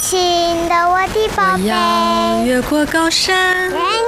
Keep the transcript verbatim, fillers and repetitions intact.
亲的我的宝贝， 我要越过高山， 牵